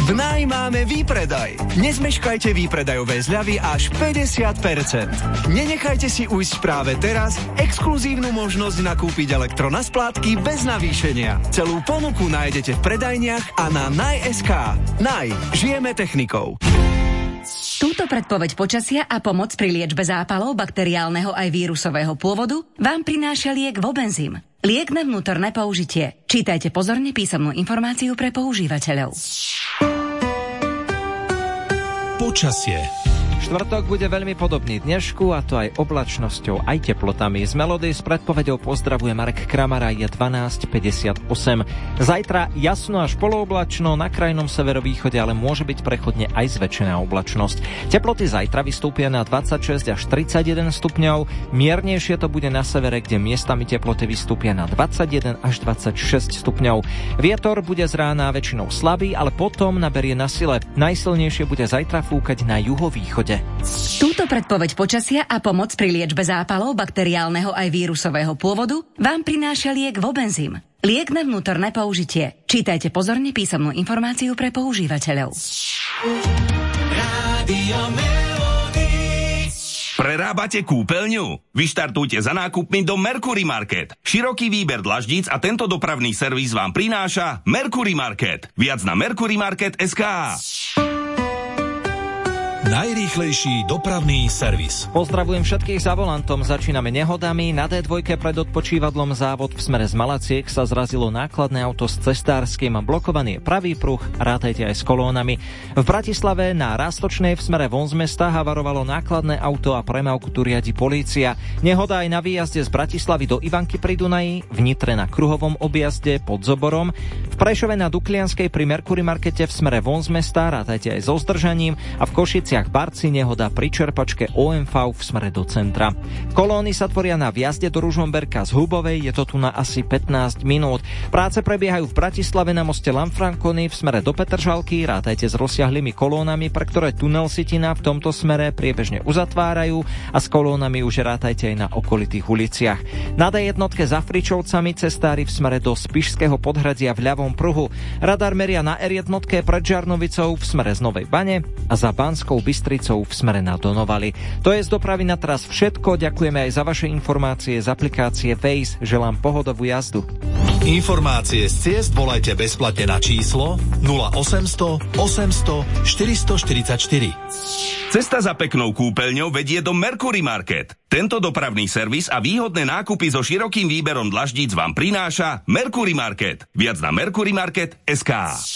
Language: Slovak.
V Naj máme výpredaj. Nezmeškajte výpredajové zľavy až 50%. Nenechajte si ujsť práve teraz exkluzívnu možnosť nakúpiť elektro na splátky bez navýšenia. Celú ponuku nájdete v predajniach a na Naj.sk. Naj. Žijeme technikou. Túto predpoveď počasia a pomoc pri liečbe zápalov bakteriálneho aj vírusového pôvodu vám prináša liek Vobenzym. Liek na vnútorné použitie. Čítajte pozorne písomnú informáciu pre používateľov. Počasie. Štvrtok bude veľmi podobný dnešku, a to aj oblačnosťou, aj teplotami. Z Melody s predpovedou pozdravuje Marek Kramara, je 12:58. Zajtra jasno až polooblačno, na krajnom severovýchode, ale môže byť prechodne aj zväčšená oblačnosť. Teploty zajtra vystúpia na 26 až 31 stupňov, miernejšie to bude na severe, kde miestami teploty vystúpia na 21 až 26 stupňov. Vietor bude z rána väčšinou slabý, ale potom naberie na sile. Najsilnejšie bude zajtra fúkať na juhovýchode. Túto predpoveď počasia a pomoc pri liečbe zápalov bakteriálneho aj vírusového pôvodu vám prináša liek Vobenzym. Liek na vnútorné použitie. Čítajte pozorne písomnú informáciu pre používateľov. Prerábate kúpeľňu? Vyštartujte za nákupmi do Mercury Market. Široký výber dlaždíc a tento dopravný servis vám prináša Mercury Market. Viac na mercurymarket.sk. Najrýchlejší dopravný servis. Pozdravujem všetkých za volantom. Začíname nehodami. Na D2 pred odpočívadlom Závod v smere z Malaciek sa zrazilo nákladné auto s cestárskym. Blokovaný je pravý pruh, rátajte aj s kolónami. V Bratislave na Rastočnej v smere von z mesta havarovalo nákladné auto a premávku tu riadi polícia. Nehoda aj na výjazde z Bratislavy do Ivanky pri Dunaji, v Nitre na kruhovom objazde pod Zoborom, v Prešove na Duklianskej pri Mercury Markete v smere von z mesta, rátajte aj so zdržaním, a v Košiciach Barci nehoda pri čerpačke OMV v smere do centra. Kolóny sa tvoria na vjazde do Ružomberka z Hubovej, je to tu na asi 15 minút. Práce prebiehajú v Bratislave na moste Lanfranconi v smere do Petržalky, rátajte s rozsiahlými kolónami, pre ktoré tunel Sitina v tomto smere priebežne uzatvárajú, a s kolónami už rátajte aj na okolitých uliciach. Na D1 za Fričovcami cestári v smere do Spišského podhradia v ľavom pruhu. Radar meria na R1 pred Žarnovicou v smere z Novej Bane a za Banskou Bystricou v smere na Donovali. To je z dopravy na teraz všetko. Ďakujeme aj za vaše informácie z aplikácie Waze. Želám pohodovú jazdu. Informácie z ciest volajte bezplatne na číslo 0800 800 444. Cesta za peknou kúpeľňou vedie do Mercury Market. Tento dopravný servis a výhodné nákupy so širokým výberom dlaždíc vám prináša Mercury Market. Viac na mercurymarket.sk.